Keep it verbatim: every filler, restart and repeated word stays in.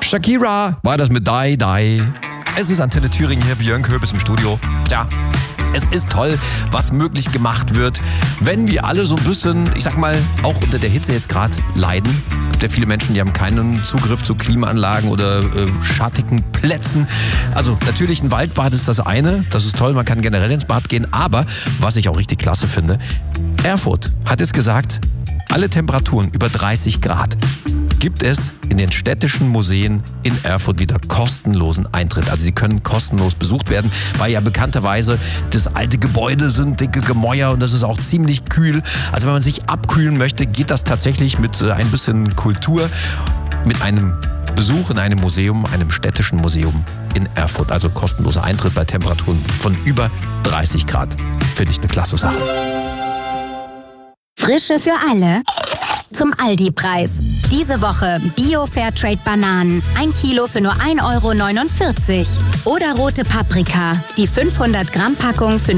Shakira war das mit Die Die. Es ist Antenne Thüringen hier, Björn Köbis im Studio. Tja, es ist toll, was möglich gemacht wird, wenn wir alle so ein bisschen, ich sag mal, auch unter der Hitze jetzt gerade leiden. Es gibt ja viele Menschen, die haben keinen Zugriff zu Klimaanlagen oder äh, schattigen Plätzen. Also natürlich ein Waldbad ist das eine, das ist toll, man kann generell ins Bad gehen. Aber was ich auch richtig klasse finde, Erfurt hat jetzt gesagt, alle Temperaturen über dreißig Grad gibt es in den städtischen Museen in Erfurt wieder kostenlosen Eintritt. Also sie können kostenlos besucht werden, weil ja bekannterweise das alte Gebäude sind, dicke Gemäuer und das ist auch ziemlich kühl. Also wenn man sich abkühlen möchte, geht das tatsächlich mit ein bisschen Kultur, mit einem Besuch in einem Museum, einem städtischen Museum in Erfurt. Also kostenloser Eintritt bei Temperaturen von über dreißig Grad. Finde ich eine klasse Sache. Frische für alle zum Aldi-Preis. Diese Woche Bio-Fairtrade-Bananen, ein Kilo für nur ein Euro neunundvierzig. Oder rote Paprika, die fünfhundert Gramm Packung für